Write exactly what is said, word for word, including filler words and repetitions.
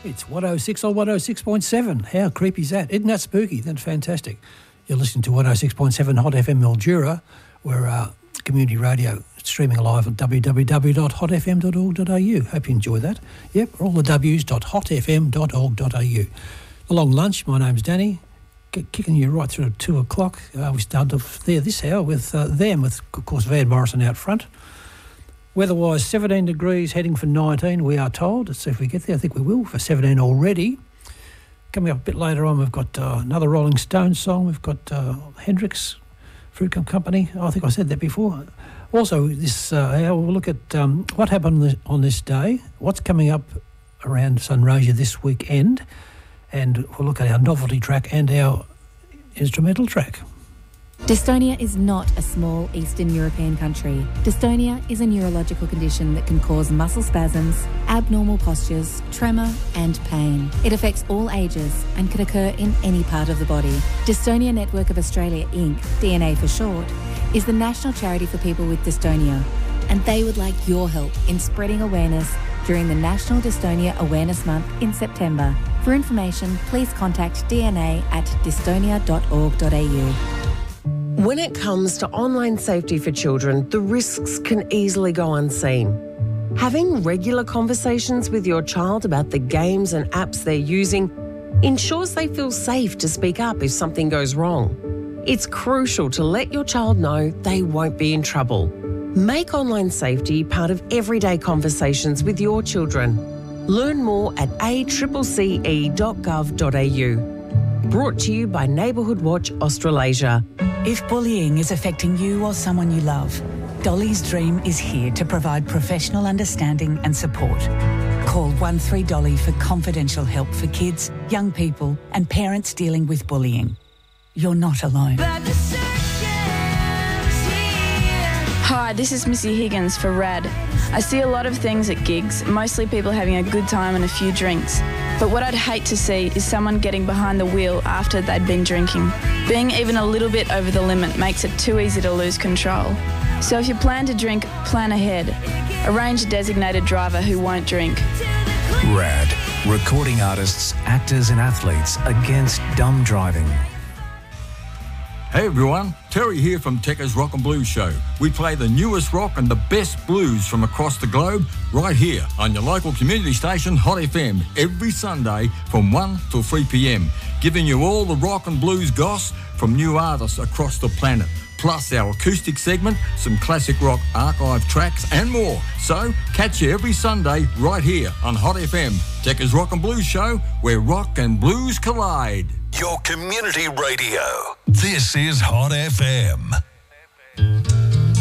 It's one oh six or one oh six point seven. How creepy is that? Isn't that spooky? That's fantastic. You're listening to one oh six point seven Hot F M Mildura. We're uh, community radio streaming live at w w w dot hot f m dot org dot a u. Hope you enjoy that. Yep, all the w's dot hot f m dot org dot a u. The long lunch, my name's Danny. K- kicking you right through to two o'clock. Uh, we started off there this hour with uh, them, with, of course, Van Morrison out front. Weather-wise, seventeen degrees, heading for nineteen, we are told. Let's see if we get there. I think we will, for seventeen already. Coming up a bit later on, we've got uh, another Rolling Stones song. We've got uh, Hendrix, Fruit Company. I think I said that before. Also, this uh, hour, we'll look at um, what happened on this, on this day, what's coming up around Sunraysia this weekend, and we'll look at our novelty track and our instrumental track. Dystonia is not a small Eastern European country. Dystonia is a neurological condition that can cause muscle spasms, abnormal postures, tremor and pain. It affects all ages and can occur in any part of the body. Dystonia Network of Australia Incorporated, D N A for short, is the national charity for people with dystonia, and they would like your help in spreading awareness during the National Dystonia Awareness Month in September. For information, please contact D N A at dystonia dot org dot a u. When it comes to online safety for children, the risks can easily go unseen. Having regular conversations with your child about the games and apps they're using ensures they feel safe to speak up if something goes wrong. It's crucial to let your child know they won't be in trouble. Make online safety part of everyday conversations with your children. Learn more at a c c c e dot gov dot a u. Brought to you by Neighbourhood Watch Australasia. If bullying is affecting you or someone you love, Dolly's Dream is here to provide professional understanding and support. Call one three Dolly for confidential help for kids, young people and parents dealing with bullying. You're not alone. Hi, this is Missy Higgins for RAD. I see a lot of things at gigs, mostly people having a good time and a few drinks. But what I'd hate to see is someone getting behind the wheel after they'd been drinking. Being even a little bit over the limit makes it too easy to lose control. So if you plan to drink, plan ahead. Arrange a designated driver who won't drink. RAD, recording artists, actors and athletes against dumb driving. Hey everyone, Terry here from Tekka's Rock and Blues Show. We play the newest rock and the best blues from across the globe right here on your local community station Hot F M every Sunday from one till three p m, giving you all the rock and blues goss from new artists across the planet, plus our acoustic segment, some classic rock archive tracks and more. So catch you every Sunday right here on Hot F M, Tekka's Rock and Blues Show, where rock and blues collide. Your community radio. This is Hot F M.